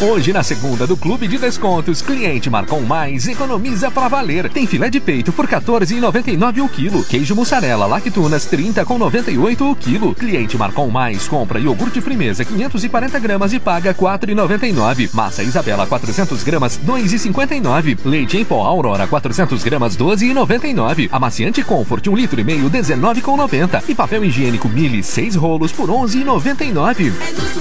Hoje, na segunda do Clube de Descontos, cliente marcou mais, economiza pra valer. Tem filé de peito por R$14,99 o quilo. Queijo mussarela Lactunas, R$30,98 o quilo. Cliente marcou mais, compra iogurte Frimeza 540 gramas e paga R$4,99. Massa Isabela 400 gramas, R$2,59. Leite em pó Aurora 400 gramas, R$12,99. Amaciante Comfort 1,5 litro, R$19,90. E papel higiênico Mili 6 rolos por R$11,99.